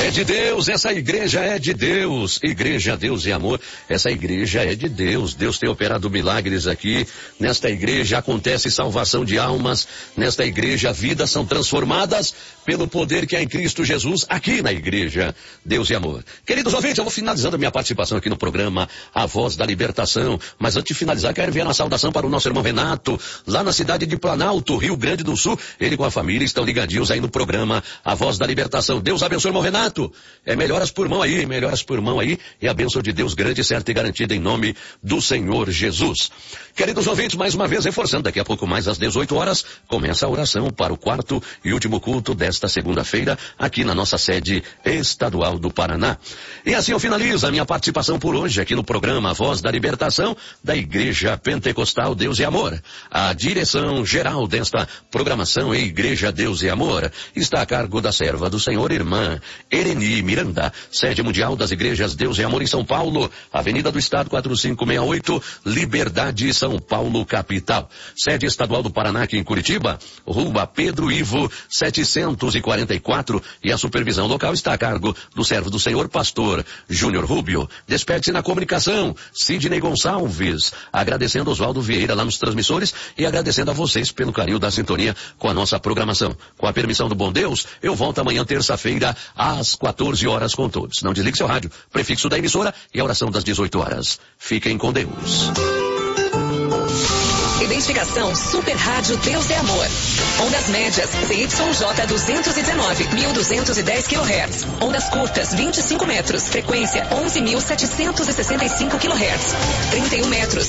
É de Deus, essa igreja é de Deus. Igreja, Deus e amor. Essa igreja é de Deus. Deus tem operado milagres aqui. Nesta igreja acontece salvação de almas. Nesta igreja vidas são transformadas pelo poder que há em Cristo Jesus aqui na igreja. Deus e amor. Queridos ouvintes, eu vou finalizando a minha participação aqui no programa A Voz da Libertação. Mas antes de finalizar, quero enviar uma saudação para o nosso irmão Renato, lá na cidade de Planalto, Rio Grande do Sul. Ele com a família estão ligadinhos aí no programa A Voz da Libertação. Deus abençoe, irmão Renato. Melhoras por mão aí, e a bênção de Deus grande, certa e garantida em nome do Senhor Jesus. Queridos ouvintes, mais uma vez reforçando, daqui a pouco mais às 18 horas, começa a oração para o quarto e último culto desta segunda-feira, aqui na nossa sede estadual do Paraná. E assim eu finalizo a minha participação por hoje, aqui no programa A Voz da Libertação, da Igreja Pentecostal Deus e Amor. A direção geral desta programação é Igreja Deus e Amor, está a cargo da serva do Senhor, irmã Ereni Miranda, sede mundial das igrejas Deus e Amor em São Paulo, Avenida do Estado 4568, Liberdade, São Paulo, capital. Sede estadual do Paraná aqui em Curitiba, Rua Pedro Ivo, 744, e a supervisão local está a cargo do servo do Senhor, pastor Júnior Rubio. Despede-se na comunicação, Sidney Gonçalves, agradecendo Oswaldo Vieira lá nos transmissores e agradecendo a vocês pelo carinho da sintonia com a nossa programação. Com a permissão do bom Deus, eu volto amanhã, terça-feira, às 14 horas com todos. Não desligue seu rádio, prefixo da emissora e a oração das 18 horas. Fiquem com Deus. Identificação Super Rádio Deus é Amor. Ondas médias ZYJ 219, 1210 kHz. Ondas curtas 25 metros. Frequência 11.765 kHz. 31 metros.